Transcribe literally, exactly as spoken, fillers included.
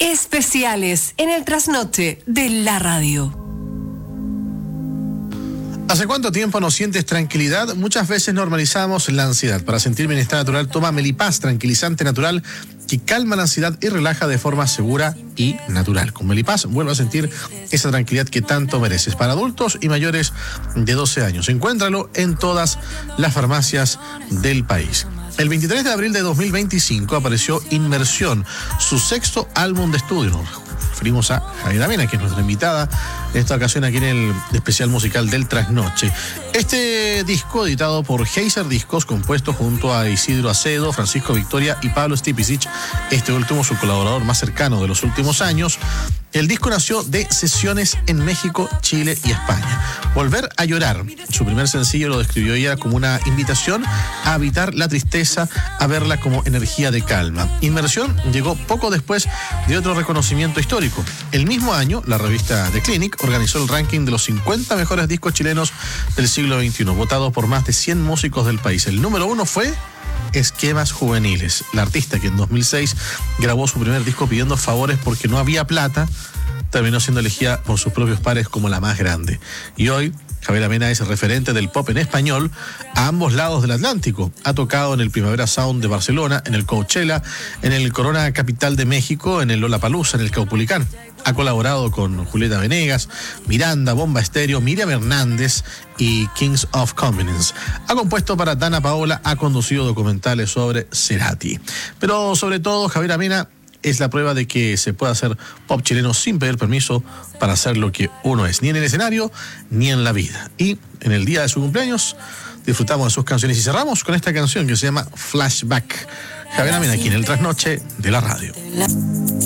Especiales en el trasnoche de la radio. ¿Hace cuánto tiempo no sientes tranquilidad? Muchas veces normalizamos la ansiedad. Para sentir bienestar natural, toma Melipaz, tranquilizante natural que calma la ansiedad y relaja de forma segura y natural. Con Melipaz vuelve a sentir esa tranquilidad que tanto mereces. Para adultos y mayores de doce años. Encuéntralo en todas las farmacias del país. El veintitrés de abril de dos mil veinticinco apareció Inmersión, su sexto álbum de estudio. Nos referimos a Javiera Mena, que es nuestra invitada en esta ocasión aquí en el especial musical del Trasnoche. Este disco, editado por Heiser Discos, compuesto junto a Isidro Acedo, Francisco Victoria y Pablo Stipicic, este último su colaborador más cercano de los últimos años. El disco nació de sesiones en México, Chile y España. Volver a llorar, su primer sencillo, lo describió ella como una invitación a evitar la tristeza, a verla como energía de calma. Inmersión llegó poco después de otro reconocimiento histórico. El mismo año, la revista The Clinic organizó el ranking de los cincuenta mejores discos chilenos del siglo veintiuno, votado por más de cien músicos del país. El número uno fue Esquemas Juveniles, la artista que en dos mil seis grabó su primer disco pidiendo favores porque no había plata, terminó siendo elegida por sus propios pares como la más grande. Y hoy, Javiera Mena es el referente del pop en español a ambos lados del Atlántico. Ha tocado en el Primavera Sound de Barcelona, en el Coachella, en el Corona Capital de México, en el Lollapalooza, en el Caupolicán. Ha colaborado con Julieta Venegas, Miranda, Bomba Estéreo, Miriam Hernández y Kings of Convenience. Ha compuesto para Dana Paola, ha conducido documentales sobre Cerati. Pero sobre todo, Javiera Mena es la prueba de que se puede hacer pop chileno sin pedir permiso para hacer lo que uno es, ni en el escenario ni en la vida. Y en el día de su cumpleaños disfrutamos de sus canciones y cerramos con esta canción que se llama Flashback. Javiera Mena aquí en el Trasnoche de la radio.